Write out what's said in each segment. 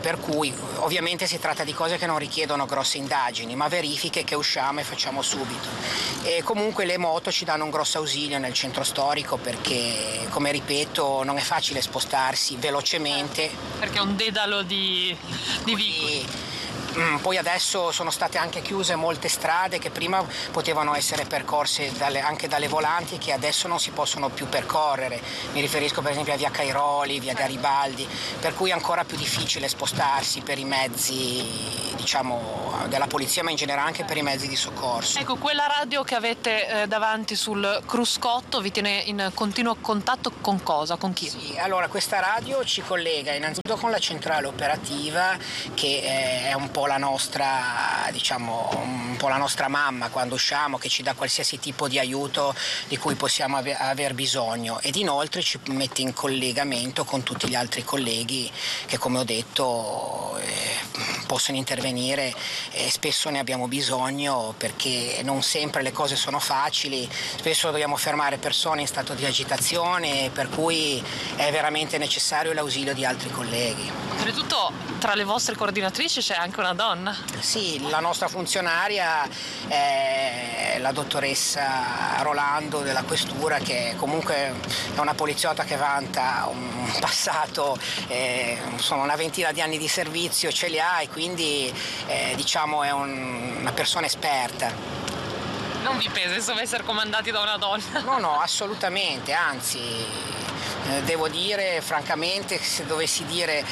per cui ovviamente si tratta di cose che non richiedono grosse indagini, ma verifiche che usciamo e facciamo subito. E comunque le moto ci danno un grosso ausilio nel centro storico, perché, come ripeto, non è facile spostarsi velocemente. Perché è un dedalo di vicoli. Poi adesso sono state anche chiuse molte strade che prima potevano essere percorse anche dalle volanti, che adesso non si possono più percorrere. Mi riferisco per esempio a via Cairoli, via Garibaldi, per cui è ancora più difficile spostarsi per i mezzi, diciamo, della polizia, ma in generale anche per i mezzi di soccorso. Ecco, quella radio che avete davanti sul cruscotto vi tiene in continuo contatto con cosa? Con chi? Sì, allora questa radio ci collega innanzitutto con la centrale operativa, che è un po' la nostra, diciamo, un po' la nostra mamma quando usciamo, che ci dà qualsiasi tipo di aiuto di cui possiamo aver bisogno, ed inoltre ci mette in collegamento con tutti gli altri colleghi che, come ho detto, possono intervenire, e spesso ne abbiamo bisogno perché non sempre le cose sono facili, spesso dobbiamo fermare persone in stato di agitazione, per cui è veramente necessario l'ausilio di altri colleghi. Oltretutto tra le vostre coordinatrici c'è anche una donna. Sì, la nostra funzionaria è la dottoressa Rolando della Questura, che comunque è una poliziotta che vanta un passato, sono una ventina di anni di servizio, ce li ha, e quindi diciamo è una persona esperta. Non vi pesa insomma essere comandati da una donna? No, assolutamente, anzi. Devo dire francamente, se dovessi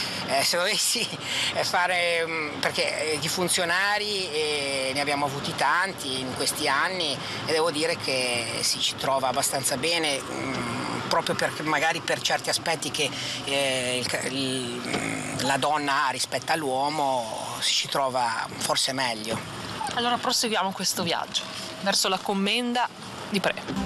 fare, perché di funzionari ne abbiamo avuti tanti in questi anni, e devo dire che si ci trova abbastanza bene, proprio magari per certi aspetti che la donna ha rispetto all'uomo, si ci trova forse meglio. Allora proseguiamo questo viaggio verso la commenda di Pre.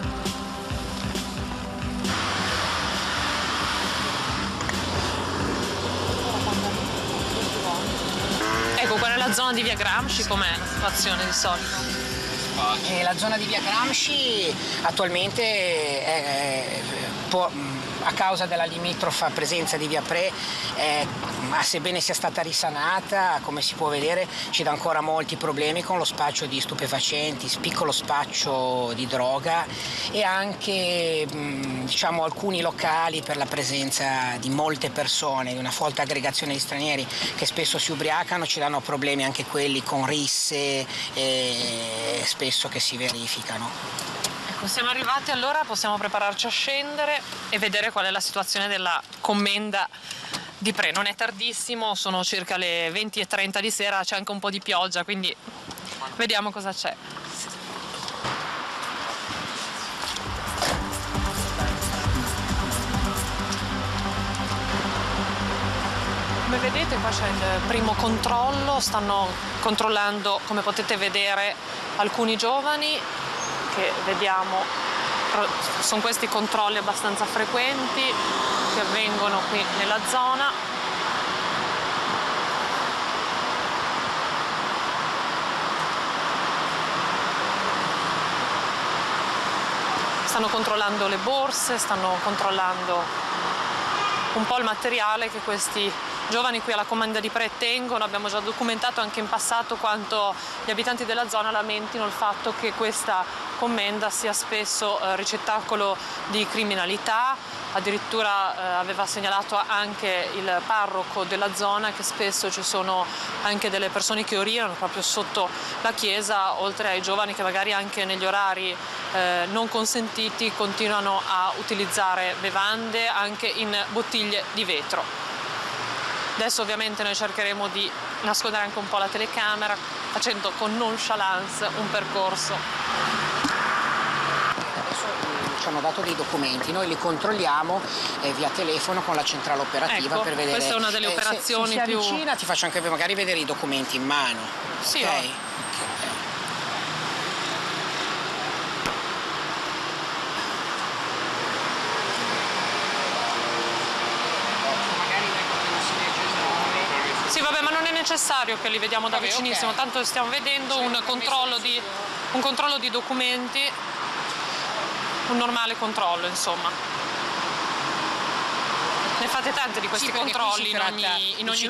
Ecco, qual è la zona di via Gramsci? Com'è la situazione di solito? La zona di via Gramsci attualmente a causa della limitrofa presenza di via Pre, sebbene sia stata risanata, come si può vedere ci dà ancora molti problemi con lo spaccio di stupefacenti, piccolo spaccio di droga, e anche diciamo alcuni locali, per la presenza di molte persone, di una folta aggregazione di stranieri che spesso si ubriacano, ci danno problemi anche quelli con risse spesso che si verificano. Siamo arrivati, allora possiamo prepararci a scendere e vedere qual è la situazione della commenda di Pre. Non è tardissimo, sono circa le 20:30 di sera, c'è anche un po' di pioggia, quindi vediamo cosa c'è. Come vedete qua c'è il primo controllo, stanno controllando, come potete vedere, alcuni giovani che vediamo, sono questi controlli abbastanza frequenti che avvengono qui nella zona. Stanno controllando le borse, stanno controllando un po' il materiale che questi giovani qui alla commenda di Pre tengono. Abbiamo già documentato anche in passato quanto gli abitanti della zona lamentino il fatto che questa commenda sia spesso ricettacolo di criminalità. Addirittura aveva segnalato anche il parroco della zona che spesso ci sono anche delle persone che urinano proprio sotto la chiesa, oltre ai giovani che magari anche negli orari non consentiti continuano a utilizzare bevande anche in bottiglie di vetro. Adesso ovviamente noi cercheremo di nascondere anche un po' la telecamera facendo con nonchalance un percorso. Adesso ci hanno dato dei documenti, noi li controlliamo via telefono con la centrale operativa, ecco, per vedere. Questa è una delle operazioni se più... Si avvicina, ti faccio anche magari vedere i documenti in mano. Sì, ok? Sì, vabbè, ma non è necessario che li vediamo da vicinissimo, okay. Tanto stiamo vedendo un controllo di documenti, un normale controllo, insomma. Ne fate tante di questi controlli in ogni